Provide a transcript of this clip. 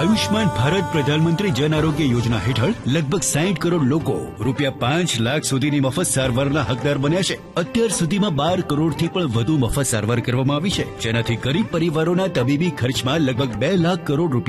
આયુષ્માન ભારત પ્રધાનમંત્રી જન આરોગ્ય યોજના હેઠળ લગભગ 60 કરોડ લોકો રૂપિયા 5 લાખ સુધીની મફત સારવારના હકદાર બન્યા છે. અત્યાર સુધીમાં 12 કરોડથી પણ વધુ મફત સારવાર કરવામાં આવી છે, જેનાથી ગરીબ પરિવારોના તબીબી ખર્ચમાં લગભગ 2 લાખ કરોડ રૂપિયા